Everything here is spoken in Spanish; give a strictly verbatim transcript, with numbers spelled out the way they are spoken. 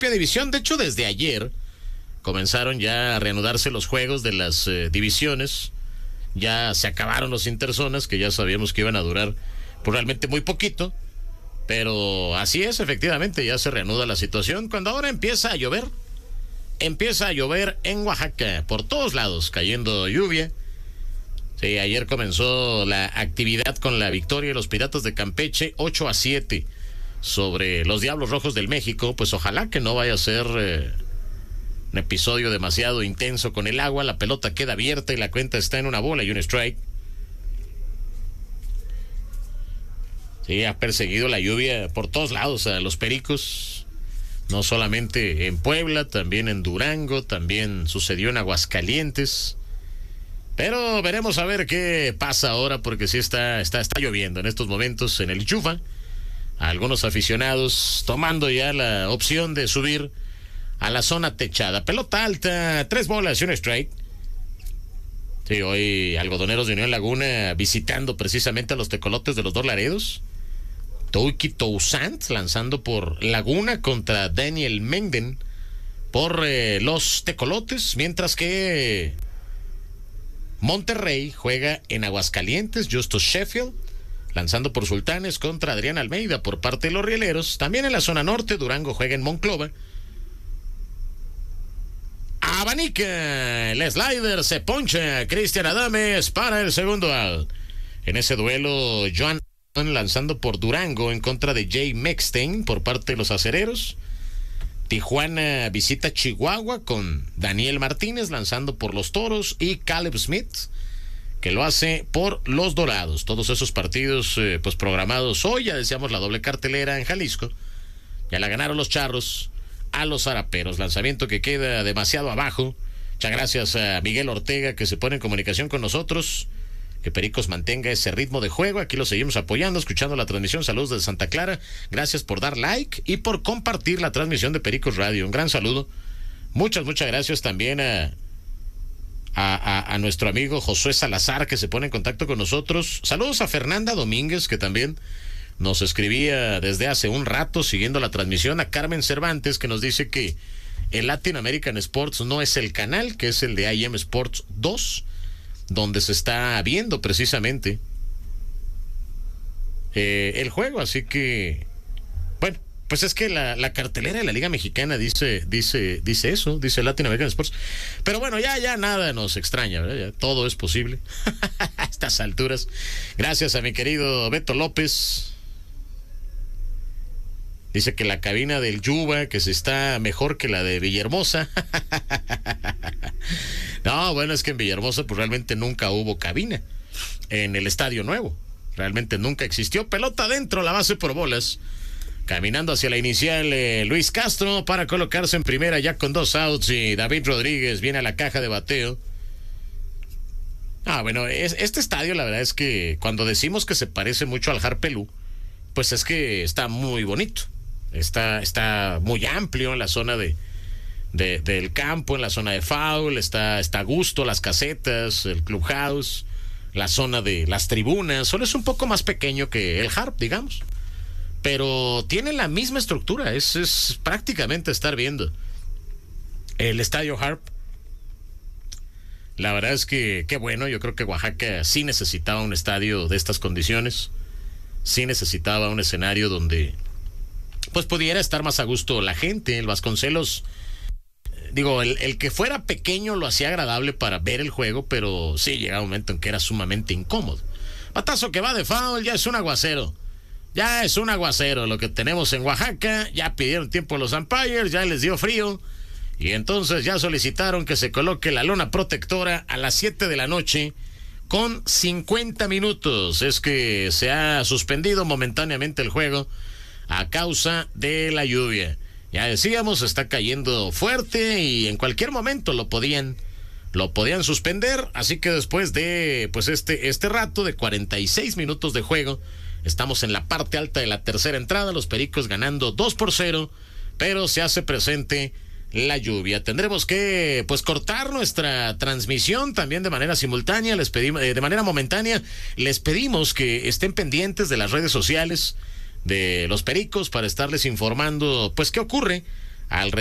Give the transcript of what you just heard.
división. De hecho, desde ayer comenzaron ya a reanudarse los juegos de las eh, divisiones. Ya se acabaron los interzonas, que ya sabíamos que iban a durar pues, realmente muy poquito. Pero así es, efectivamente, ya se reanuda la situación. Cuando ahora empieza a llover, empieza a llover en Oaxaca, por todos lados, cayendo lluvia. Sí, ayer comenzó la actividad con la victoria de los Piratas de Campeche, ocho a siete sobre los Diablos Rojos del México. Pues ojalá que no vaya a ser eh, un episodio demasiado intenso con el agua. La pelota queda abierta y la cuenta está en una bola y un strike. Sí, ha perseguido la lluvia por todos lados a los Pericos. No solamente en Puebla, también en Durango, también sucedió en Aguascalientes. Pero veremos a ver qué pasa ahora, porque sí está, está, está lloviendo en estos momentos en el Yufa. Algunos aficionados tomando ya la opción de subir a la zona techada. Pelota alta, tres bolas y un strike. Sí, hoy Algodoneros de Unión Laguna visitando precisamente a los Tecolotes de los Dos Laredos. Touki Toussaint lanzando por Laguna contra Daniel Menden por eh, los Tecolotes, mientras que Monterrey juega en Aguascalientes. Justus Sheffield lanzando por Sultanes contra Adrián Almeida por parte de los Rieleros. También en la zona norte, Durango juega en Monclova. Abanica el slider, se poncha Cristian Adames para el segundo out. En ese duelo, Joan lanzando por Durango en contra de Jay Mexstein por parte de los Acereros. Tijuana visita Chihuahua con Daniel Martínez lanzando por los Toros y Caleb Smith, que lo hace por los Dorados. Todos esos partidos eh, pues programados hoy. Ya decíamos la doble cartelera en Jalisco. Ya la ganaron los Charros a los Zaraperos. Lanzamiento que queda demasiado abajo. Muchas gracias a Miguel Ortega, que se pone en comunicación con nosotros. Que Pericos mantenga ese ritmo de juego. Aquí lo seguimos apoyando, escuchando la transmisión. Saludos desde Santa Clara. Gracias por dar like y por compartir la transmisión de Pericos Radio. Un gran saludo. Muchas, muchas gracias también a, a, a, a nuestro amigo Josué Salazar, que se pone en contacto con nosotros. Saludos a Fernanda Domínguez, que también nos escribía desde hace un rato siguiendo la transmisión. A Carmen Cervantes, que nos dice que el Latin American Sports no es el canal, que es el de I M Sports dos, donde se está viendo precisamente eh, el juego. Así que, bueno, pues es que la, la cartelera de la Liga Mexicana dice, dice, dice eso, dice Latin American Sports. Pero bueno, ya, ya nada nos extraña, ¿verdad? Ya todo es posible a estas alturas. Gracias a mi querido Beto López. Dice que la cabina del Yuba, que se está mejor que la de Villahermosa. No, bueno, es que en Villahermosa pues realmente nunca hubo cabina en el Estadio Nuevo. Realmente nunca existió. Pelota adentro, la base por bolas. Caminando hacia la inicial, eh, Luis Castro para colocarse en primera ya con dos outs, y David Rodríguez viene a la caja de bateo. Ah, bueno, es, este estadio la verdad es que cuando decimos que se parece mucho al Harpelú, pues es que está muy bonito. Está, está muy amplio en la zona de, de del campo, en la zona de foul, está, está a gusto, las casetas, el clubhouse, la zona de las tribunas. Solo es un poco más pequeño que el Harp, digamos, pero tiene la misma estructura. Es, es prácticamente estar viendo el estadio Harp. La verdad es que qué bueno. Yo creo que Oaxaca sí necesitaba un estadio de estas condiciones, sí necesitaba un escenario donde pues pudiera estar más a gusto la gente. El Vasconcelos, digo, el, el que fuera pequeño lo hacía agradable para ver el juego, pero sí llegaba un momento en que era sumamente incómodo. Batazo que va de foul, ya es un aguacero. Ya es un aguacero lo que tenemos en Oaxaca. Ya pidieron tiempo a los umpires, ya les dio frío, y entonces ya solicitaron que se coloque la lona protectora a las siete de la noche con cincuenta minutos. Es que se ha suspendido momentáneamente el juego a causa de la lluvia. Ya decíamos, está cayendo fuerte y en cualquier momento lo podían lo podían suspender. Así que después de pues este este rato de cuarenta y seis minutos de juego, estamos en la parte alta de la tercera entrada, los Pericos ganando dos por cero, pero se hace presente la lluvia. Tendremos que pues cortar nuestra transmisión también de manera simultánea. Les pedimos, eh, de manera momentánea, les pedimos que estén pendientes de las redes sociales de los Pericos para estarles informando pues qué ocurre al